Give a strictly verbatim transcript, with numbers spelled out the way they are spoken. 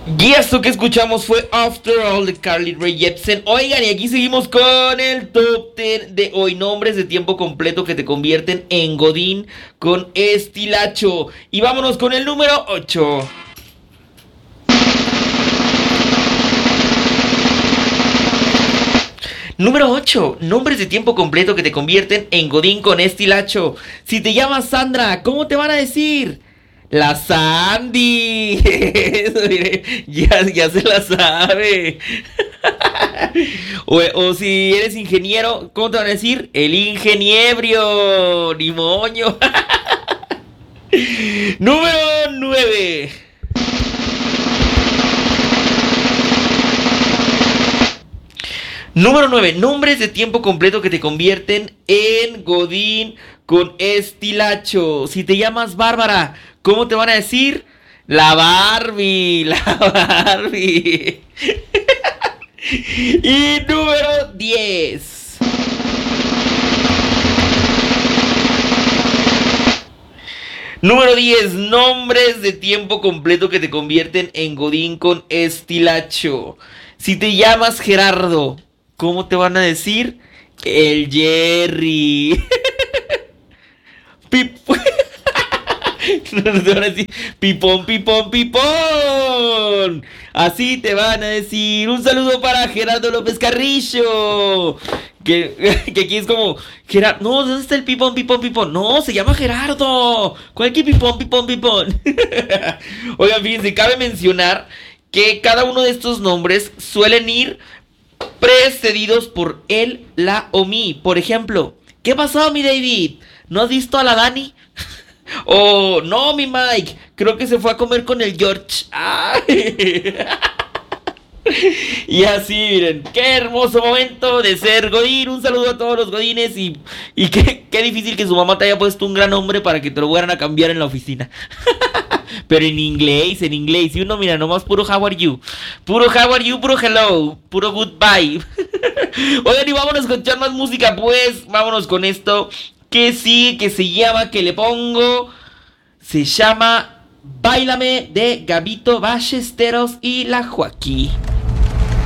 Y esto que escuchamos fue After All de Carly Rae Jepsen. Oigan, y aquí seguimos con el top diez de hoy. Nombres de tiempo completo que te convierten en godín con estilacho. Y vámonos con el número ocho. Número ocho. Nombres de tiempo completo que te convierten en godín con estilacho. Si te llamas Sandra, ¿cómo te van a decir? La Sandy. Eso diré, ya, ya se la sabe. O, o si eres ingeniero, ¿cómo te van a decir? El ingeniebrio. Ni moño. Número nueve. Número nueve. Nombres de tiempo completo que te convierten en godín con estilacho. Si te llamas Bárbara, ¿cómo te van a decir? La Barbie. La Barbie. Y número diez. Número diez. Nombres de tiempo completo que te convierten en godín con estilacho. Si te llamas Gerardo, ¿cómo te van a decir? El Jerry. Pip. No te van a decir pipón, pipón, pipón. Así te van a decir. Un saludo para Gerardo López Carrillo. Que, que aquí es como Gerardo. No, ¿dónde está el pipón, pipón, pipón? No, se llama Gerardo. ¿Cuál que pipón, pipón, pipón? Oigan, fíjense, cabe mencionar que cada uno de estos nombres suelen ir precedidos por él, la o mi. Por ejemplo, ¿qué pasó, mi David? ¿No has visto a la Dani? O no, mi Mike, creo que se fue a comer con el George. ¡Ay! Y así, miren, qué hermoso momento de ser godín. Un saludo a todos los godines. Y, y qué, qué difícil que su mamá te haya puesto un gran nombre para que te lo fueran a cambiar en la oficina. Pero en inglés, en inglés. Y uno, mira, nomás puro how are you. Puro how are you, puro hello. Puro goodbye. Oigan, y vámonos a escuchar más música, pues. Vámonos con esto que sí, que se llama, que le pongo. Se llama Báilame de Gabito Ballesteros y la Joaquín.